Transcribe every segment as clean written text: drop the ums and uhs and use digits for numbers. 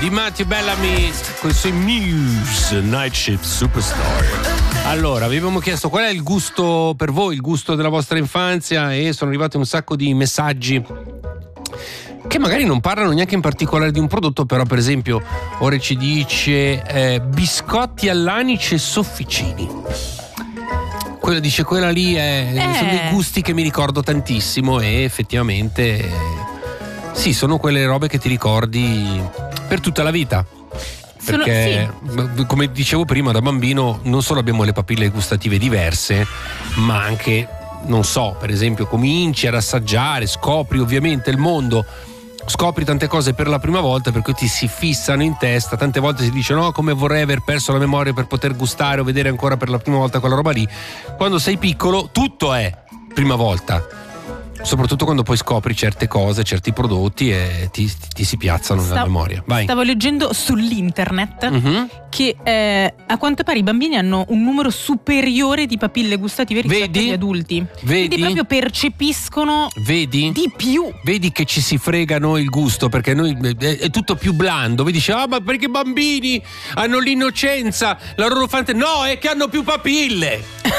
di Matthew Bellamy con i suoi Muse Night Shift Superstar. Allora, vi abbiamo chiesto qual è il gusto per voi, il gusto della vostra infanzia, e sono arrivati un sacco di messaggi che magari non parlano neanche in particolare di un prodotto, però per esempio ora ci dice biscotti all'anice sofficini. Quella dice, quella lì sono dei gusti che mi ricordo tantissimo, e effettivamente sì, sono quelle robe che ti ricordi per tutta la vita. Perché come dicevo prima, da bambino non solo abbiamo le papille gustative diverse, ma anche, non so, per esempio cominci ad assaggiare, scopri ovviamente il mondo, scopri tante cose per la prima volta, per cui ti si fissano in testa. Tante volte si dice no, come vorrei aver perso la memoria per poter gustare o vedere ancora per la prima volta quella roba lì. Quando sei piccolo tutto è prima volta, soprattutto quando poi scopri certe cose, certi prodotti, e ti si piazzano nella memoria. Vai. Stavo leggendo sull'internet che a quanto pare i bambini hanno un numero superiore di papille gustative rispetto agli adulti. Quindi proprio percepiscono di più. Vedi che ci si frega noi il gusto, perché noi è tutto più blando. Vedi, dice ma perché i bambini hanno l'innocenza, la loro fantasia. No, è che hanno più papille.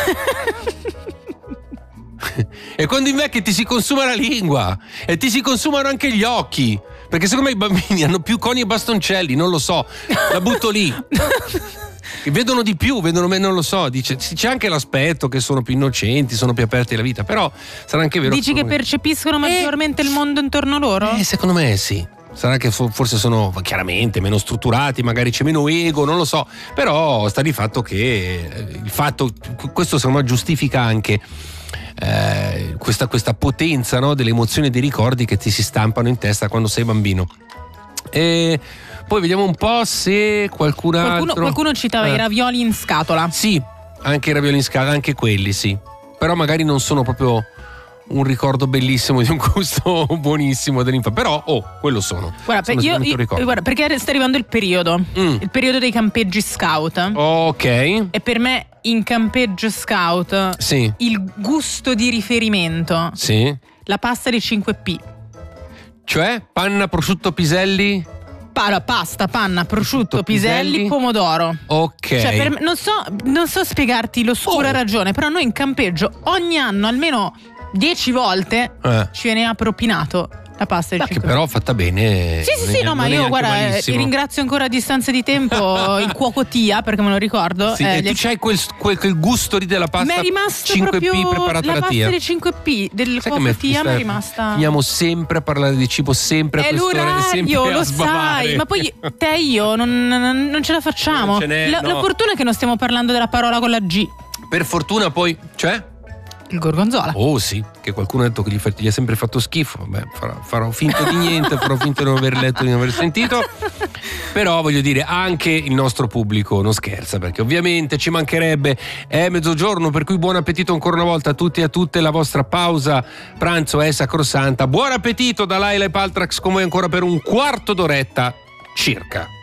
E quando invecchi ti si consuma la lingua e ti si consumano anche gli occhi, perché secondo me i bambini hanno più coni e bastoncelli, non lo so, la butto lì. Vedono di più, vedono meno, non lo so. C'è anche l'aspetto che sono più innocenti, sono più aperti alla vita, però sarà anche vero. Dici che percepiscono maggiormente il mondo intorno a loro? Secondo me sì. Sarà che forse sono chiaramente meno strutturati, magari c'è meno ego, non lo so, però sta di fatto che questo secondo me giustifica anche questa potenza, no, delle emozioni e dei ricordi che ti si stampano in testa quando sei bambino. E poi vediamo un po' se qualcuno citava i ravioli in scatola. Sì, anche i ravioli in scatola, anche quelli sì, però magari non sono proprio un ricordo bellissimo di un gusto buonissimo dell'infanzia, però quello sono. Guarda, perché sta arrivando il periodo dei campeggi scout. Ok. E per me in campeggio scout il gusto di riferimento, la pasta di 5P. Cioè panna, prosciutto, piselli? Pasta, panna, prosciutto, piselli, pomodoro. Ok. Cioè per me, non so spiegarti l'oscura ragione, però noi in campeggio ogni anno almeno 10 volte ci viene appropinato la pasta di 5P. Che però fatta bene. Sì, no, ma io guarda, ti ringrazio ancora a distanza di tempo il cuoco Tia, perché me lo ricordo. E tu c'hai quel gusto lì della pasta 5P preparata da Tia. La pasta di 5P del cuoco Tia mi è rimasta. Finiamo sempre a parlare di cibo, sempre a quest'ora, sempre lo a sbavare. sai, ma poi te e io non ce la facciamo. La fortuna è che non stiamo parlando della parola con la G. Per fortuna poi, cioè? Il gorgonzola. Oh sì, che qualcuno ha detto che gli ha sempre fatto schifo. Vabbè, farò finta di niente, farò finta di non aver letto, di non aver sentito. Però voglio dire, anche il nostro pubblico non scherza, perché ovviamente ci mancherebbe, è mezzogiorno, per cui buon appetito ancora una volta a tutti e a tutte. La vostra pausa pranzo è sacrosanta. Buon appetito da Laila e Paltrax con voi ancora per un quarto d'oretta circa.